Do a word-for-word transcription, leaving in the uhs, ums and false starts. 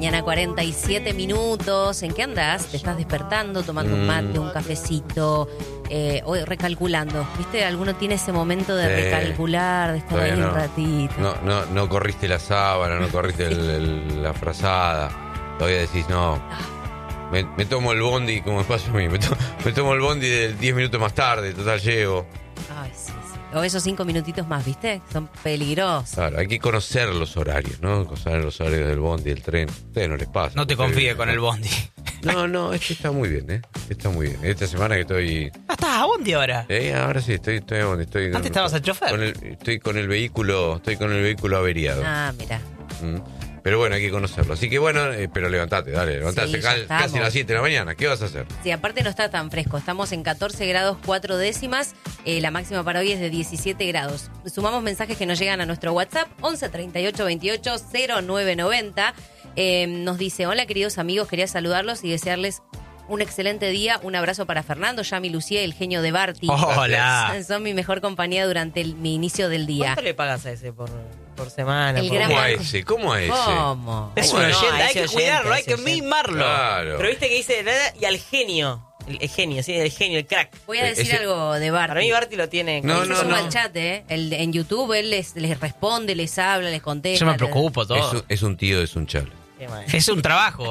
Mañana cuarenta y siete minutos. ¿En qué andás? ¿Te estás despertando, tomando un mate, un cafecito, eh, o recalculando? ¿Viste? Alguno tiene ese momento de Sí. recalcular, de estar ahí no, un ratito. No, no, no corriste la sábana, no corriste el, el- la frazada. Todavía decís, no. Me, me tomo el bondi, como me pasa a mí. Me, to- me tomo el bondi de diez minutos más tarde, total llego. Ay, sí, sí. O esos cinco minutitos más, ¿viste? Son peligrosos. Claro, hay que conocer los horarios, ¿no? Conocer los horarios del bondi, del tren. A ustedes no les pasa. No te Ustedes- confíes con el bondi. No, no, este está muy bien, ¿eh? Está muy bien. Esta semana que estoy... Ah, estás a bondi ahora. Eh, ahora sí, estoy, estoy, a bondi, estoy Antes estabas al chofer. con el- estoy con el vehículo, estoy con el vehículo averiado. Ah, mira. Mm. Pero bueno, hay que conocerlo. Así que bueno, eh, pero levantate, dale, levantate. Sí, ya Ca- estamos. casi a las siete de la mañana. ¿Qué vas a hacer? Sí, aparte no está tan fresco. Estamos en catorce grados cuatro décimas. Eh, la máxima para hoy es de diecisiete grados. Sumamos mensajes que nos llegan a nuestro WhatsApp once treinta y ocho veintiocho cero nueve noventa. Eh, nos dice, hola queridos amigos, quería saludarlos y desearles un excelente día. Un abrazo para Fernando, Yami, Lucía y el genio de Barty. Hola. Son mi mejor compañía durante el- mi inicio del día. ¿Cuánto le pagas a ese por, por semana? El por- gran- ¿Cómo a banco. ese? ¿Cómo a ese? ¿Cómo? Es No, un no, oyente, a hay ese que oyente, cuidarlo, a hay ese que oyente. mimarlo. Claro. Pero viste que dice nada y al genio. El, el genio, sí, el genio, el crack. Voy a decir Ese- algo de Barty. Para mí Barty lo tiene. No, con- Se no, suma no. al chat, ¿eh? El, en YouTube él les, les responde, les habla, les contesta. Yo me les- preocupo Es todo. un, es un tío de Sunchal. Qué mal. Es un trabajo.